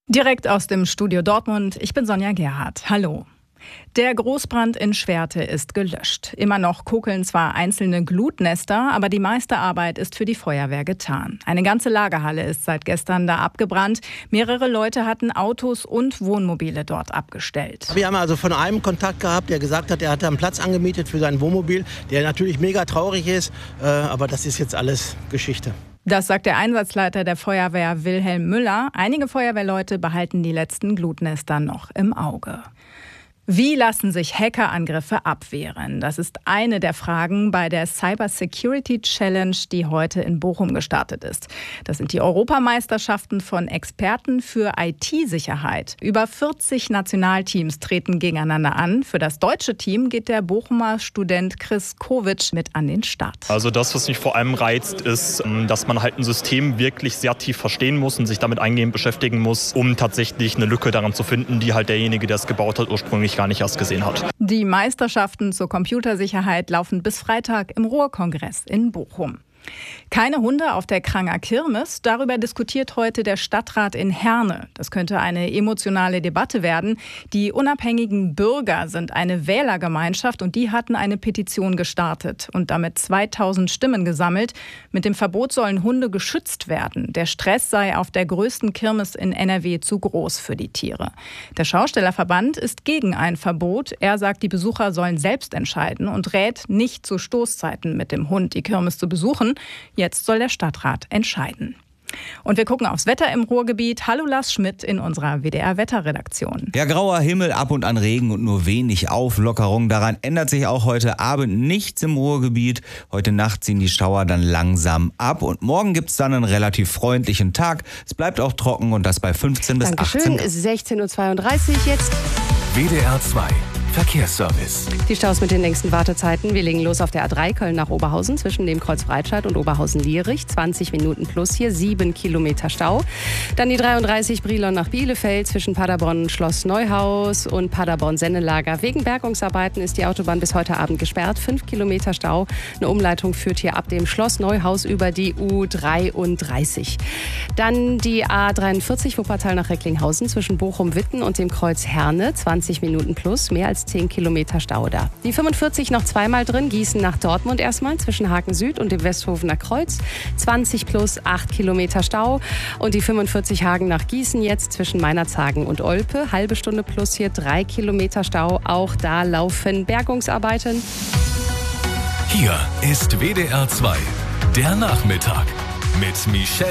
Direkt aus dem Studio Dortmund, ich bin Sonja Gerhardt. Hallo. Der Großbrand in Schwerte ist gelöscht. Immer noch kokeln zwar einzelne Glutnester, aber die meiste Arbeit ist für die Feuerwehr getan. Eine ganze Lagerhalle ist seit gestern da abgebrannt. Mehrere Leute hatten Autos und Wohnmobile dort abgestellt. Wir haben also von einem Kontakt gehabt, der gesagt hat, er hat einen Platz angemietet für sein Wohnmobil, der natürlich mega traurig ist, aber das ist jetzt alles Geschichte. Das sagt der Einsatzleiter der Feuerwehr Wilhelm Müller. Einige Feuerwehrleute behalten die letzten Glutnester noch im Auge. Wie lassen sich Hackerangriffe abwehren? Das ist eine der Fragen bei der Cyber Security Challenge, die heute in Bochum gestartet ist. Das sind die Europameisterschaften von Experten für IT-Sicherheit. Über 40 Nationalteams treten gegeneinander an. Für das deutsche Team geht der Bochumer Student Chris Kovic mit an den Start. Also das, was mich vor allem reizt, ist, dass man halt ein System wirklich sehr tief verstehen muss und sich damit eingehend beschäftigen muss, um tatsächlich eine Lücke daran zu finden, die halt derjenige, der es gebaut hat, ursprünglich gar nicht erst gesehen hat. Die Meisterschaften zur Computersicherheit laufen bis Freitag im Ruhrkongress in Bochum. Keine Hunde auf der Kranger Kirmes. Darüber diskutiert heute der Stadtrat in Herne. Das könnte eine emotionale Debatte werden. Die unabhängigen Bürger sind eine Wählergemeinschaft und die hatten eine Petition gestartet und damit 2000 Stimmen gesammelt. Mit dem Verbot sollen Hunde geschützt werden. Der Stress sei auf der größten Kirmes in NRW zu groß für die Tiere. Der Schaustellerverband ist gegen ein Verbot. Er sagt, die Besucher sollen selbst entscheiden und rät, nicht zu Stoßzeiten mit dem Hund die Kirmes zu besuchen. Jetzt soll der Stadtrat entscheiden. Und wir gucken aufs Wetter im Ruhrgebiet. Hallo Lars Schmidt in unserer WDR-Wetterredaktion. Ja, grauer Himmel, ab und an Regen und nur wenig Auflockerung. Daran ändert sich auch heute Abend nichts im Ruhrgebiet. Heute Nacht ziehen die Schauer dann langsam ab. Und morgen gibt es dann einen relativ freundlichen Tag. Es bleibt auch trocken und das bei 15 bis 18 Grad. Es ist 16.32 Uhr jetzt. WDR 2 Verkehrsservice. Die Staus mit den längsten Wartezeiten. Wir legen los auf der A3 Köln nach Oberhausen zwischen dem Kreuz Breitscheid und Oberhausen-Lierich. 20 Minuten plus hier, 7 Kilometer Stau. Dann die 33 Brilon nach Bielefeld zwischen Paderborn Schloss Neuhaus und Paderborn-Sennelager. Wegen Bergungsarbeiten ist die Autobahn bis heute Abend gesperrt. 5 Kilometer Stau. Eine Umleitung führt hier ab dem Schloss Neuhaus über die U33. Dann die A43 Wuppertal nach Recklinghausen zwischen Bochum-Witten und dem Kreuz Herne. 20 Minuten plus, mehr als 10 Kilometer Stau da. Die 45 noch zweimal drin, Gießen nach Dortmund erstmal zwischen Haken Süd und dem Westhofener Kreuz. 20 plus 8 Kilometer Stau. Und die 45 Hagen nach Gießen jetzt zwischen Meinerzhagen und Olpe. Halbe Stunde plus hier 3 Kilometer Stau. Auch da laufen Bergungsarbeiten. Hier ist WDR 2, der Nachmittag mit Michelle.